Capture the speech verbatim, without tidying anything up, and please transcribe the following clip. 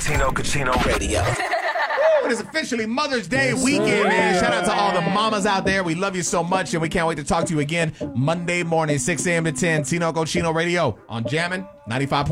Tino Cucino Radio. It is officially Mother's Day weekend, man. Shout out to all the mamas out there. We love you so much, and we can't wait to talk to you again Monday morning, six a.m. to ten. Tino Cochino Radio on Jammin' ninety-five point